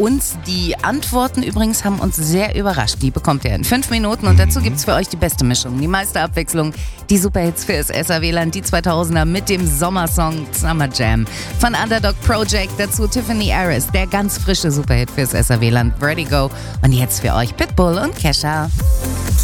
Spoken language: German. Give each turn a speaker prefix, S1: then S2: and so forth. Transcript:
S1: uns. Die Antworten übrigens haben uns sehr überrascht. Die bekommt ihr in 5 Minuten und dazu gibt's für euch die beste Mischung, die meiste Abwechslung, die Superhits fürs SAW-Land, die 2000er mit dem Sommersong Summer Jam von Underdog Project, dazu Tiffany Harris, der ganz frische Superhit fürs SAW-Land Vertigo und jetzt für euch Pitbull und Kesha.